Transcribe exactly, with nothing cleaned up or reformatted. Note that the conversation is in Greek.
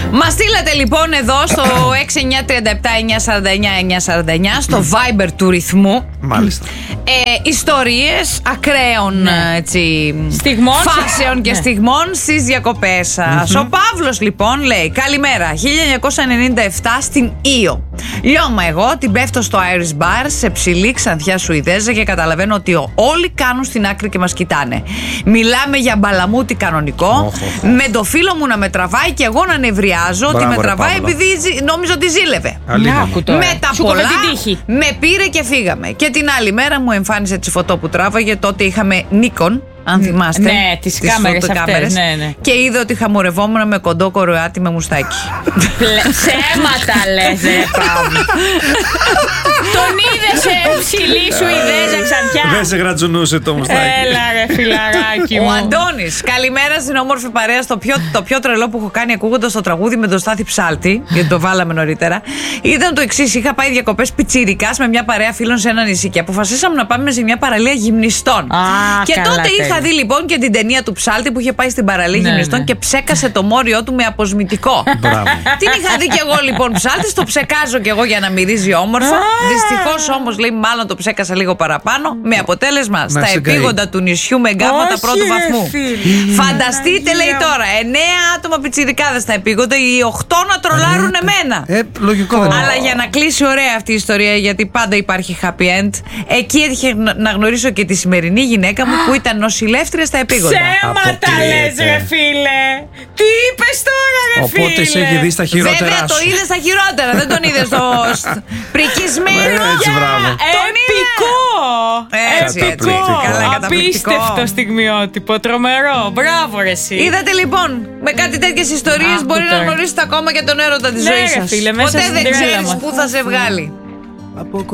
Μας στείλατε λοιπόν εδώ στο έξι εννιά τρία επτά εννιά σαράντα εννιά εννιά σαράντα εννιά στο Viber του ρυθμού. Μάλιστα. Ε, ιστορίες ακραίων Ναι. έτσι, Στιγμών. φάσεων και Ναι. στιγμών στις διακοπές σας. Ο Παύλος λοιπόν λέει: καλημέρα, χίλια εννιακόσια ενενήντα επτά στην Ήο. Λιώμα εγώ, την πέφτω στο Irish Bar σε ψηλή ξανθιά Σουηδέζα και καταλαβαίνω ότι όλοι κάνουν στην άκρη και μας κοιτάνε. Μιλάμε για μπαλαμούτι κανονικό, με το φίλο μου να με τραβάει και εγώ να νευριάζω ότι Μπράβο, με ρε, τραβάει Παύλα. επειδή ζη- νόμιζα ότι ζήλευε. Αλήθεια. Άκου τώρα. Με τα Σου πολλά, κόβε την τύχη. με πήρε και φύγαμε. Και την άλλη μέρα μου εμφάνισε τη φωτό που τράβαγε. Τότε είχαμε Nikon, αν θυμάστε. Ναι, τις κάμερες φωτοκάμερες. αυτές, ναι, ναι. Και είδε ότι χαμουρευόμουν με κοντό κοροάτι με μουστάκι. Πλε- Ψέματα λες, ρε Παύλο. Τον είδε σε ψηλή Σουηδέζα ξανθιά. Δεν σε γρατζουνούσε το μουστάκι. Έλα ρε φιλαράκι Ο μου. Αντώνης, καλημέρα στην όμορφη παρέα. Στο πιο, το πιο τρελό που έχω κάνει ακούγοντας το τραγούδι με τον Στάθη Ψάλτη, γιατί το βάλαμε νωρίτερα, ήταν το εξής. Είχα πάει διακοπές πιτσιρικάς με μια παρέα φίλων σε ένα νησί και αποφασίσαμε να πάμε σε μια παραλία γυμνιστών. Α, και καλά, τότε τέλεια. είχα δει λοιπόν και την ταινία του Ψάλτη που είχε πάει στην παραλία Ναι, γυμνιστών ναι. και ψέκασε το μόριό του με αποσμητικό. Μπράβο. Την είχα δει κι εγώ λοιπόν Ψάλτη, το ψεκάζω κι εγώ για να μυρίζει όμορφα. Δυστυχώς όμως λέει μάλλον το ψέκασα λίγο παραπάνω. Με αποτέλεσμα στα σε καεί. επίγοντα του νησιού με γκάματα Όχι, πρώτου ρε, βαθμού. φίλε. Φανταστείτε λέει τώρα, εννέα άτομα πιτσιρικάδες στα επίγοντα, οι οκτώ να τρολάρουν εμένα. Ε, λογικό δεν είναι. Αλλά για να κλείσει ωραία αυτή η ιστορία, γιατί πάντα υπάρχει happy end, εκεί έτυχε να γνωρίσω και τη σημερινή γυναίκα μου που ήταν νοσηλεύτρια στα επίγοντα. Ψέματα Αποκλείεται. λες ρε φίλε. Τι είπες τώρα ρε φίλε. Οπότε σε έχει δει στα χειρότερα Βέβαια το σου. είδε στα χειρότερα, δεν τον είδε στο σ- πρικισμένο. Έτσι, μπράβο. Επικό. Έτσι, Επικό. έτσι. Καλά, καταπληκτικό. Απίστευτο στιγμιότυπο. Τρομερό. Μπράβο ρε εσύ. Είδατε λοιπόν, με κάτι τέτοιες ιστορίες Άκου μπορεί να τώρα. γνωρίσετε ακόμα και τον έρωτα της Ναι, ζωής ρε σας. φίλε, μέσα Ποτέ στην δεν τρέλα ξέρεις μας. πού θα σε βγάλει.